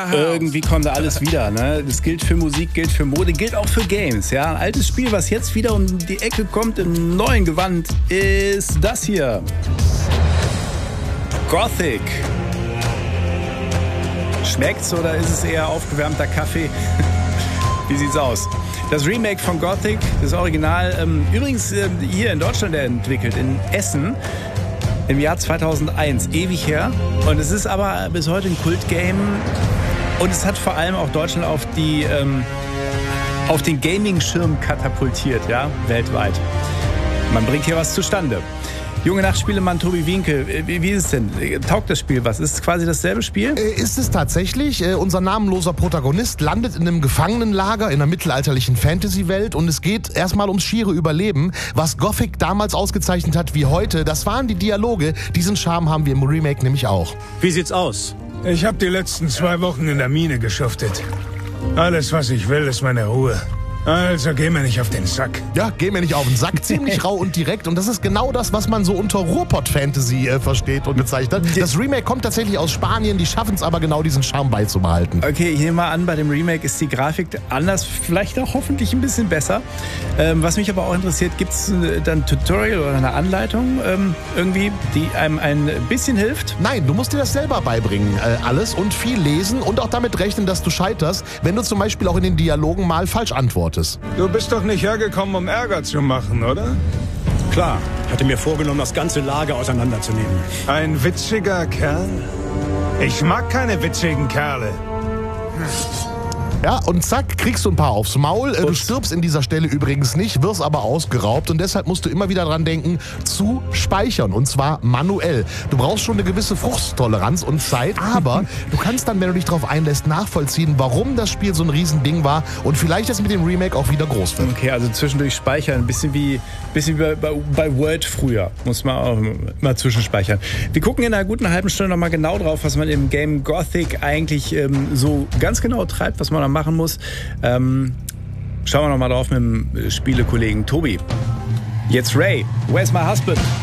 Irgendwie kommt da alles wieder. Ne? Das gilt für Musik, gilt für Mode, gilt auch für Games. Ja? Ein altes Spiel, was jetzt wieder um die Ecke kommt im neuen Gewand, ist das hier. Gothic. Schmeckt's oder ist es eher aufgewärmter Kaffee? Wie sieht's aus? Das Remake von Gothic, das Original, übrigens hier in Deutschland entwickelt, in Essen, im Jahr 2001, ewig her. Und es ist aber bis heute ein Kultgame. Und es hat vor allem auch Deutschland auf den Gaming-Schirm katapultiert, ja, weltweit. Man bringt hier was zustande. Junge Nachtspielemann Tobi Wienke, wie ist es denn? Taugt das Spiel was? Ist es quasi dasselbe Spiel? Ist es tatsächlich. Unser namenloser Protagonist landet in einem Gefangenenlager in einer mittelalterlichen Fantasy-Welt und es geht erstmal ums schiere Überleben. Was Gothic damals ausgezeichnet hat wie heute, das waren die Dialoge. Diesen Charme haben wir im Remake nämlich auch. Wie sieht's aus? Ich habe die letzten 2 Wochen in der Mine geschuftet. Alles, was ich will, ist meine Ruhe. Also geh mir nicht auf den Sack. Ja, geh mir nicht auf den Sack. Ziemlich rau und direkt. Und das ist genau das, was man so unter Ruhrpott-Fantasy versteht und bezeichnet. Das Remake kommt tatsächlich aus Spanien. Die schaffen es aber genau, diesen Charme beizubehalten. Okay, ich nehme mal an, bei dem Remake ist die Grafik anders, vielleicht auch hoffentlich ein bisschen besser. Was mich aber auch interessiert, gibt es dann ein Tutorial oder eine Anleitung irgendwie, die einem ein bisschen hilft? Nein, du musst dir das selber beibringen, alles. Und viel lesen und auch damit rechnen, dass du scheiterst, wenn du zum Beispiel auch in den Dialogen mal falsch antwortest. Du bist doch nicht hergekommen, um Ärger zu machen, oder? Klar, ich hatte mir vorgenommen, das ganze Lager auseinanderzunehmen. Ein witziger Kerl? Ich mag keine witzigen Kerle. Ja, und zack, kriegst du ein paar aufs Maul. Du stirbst in dieser Stelle übrigens nicht, wirst aber ausgeraubt. Und deshalb musst du immer wieder dran denken, zu speichern. Und zwar manuell. Du brauchst schon eine gewisse Frusttoleranz und Zeit. Aber du kannst dann, wenn du dich darauf einlässt, nachvollziehen, warum das Spiel so ein Riesending war. Und vielleicht das mit dem Remake auch wieder groß wird. Okay, also zwischendurch speichern. Ein bisschen wie bei Word früher. Muss man auch mal zwischenspeichern. Wir gucken in einer guten halben Stunde nochmal genau drauf, was man im Game Gothic eigentlich so ganz genau treibt, was man da machen muss. Schauen wir noch mal drauf mit dem Spielekollegen Tobi. Jetzt Ray, Where's My Husband?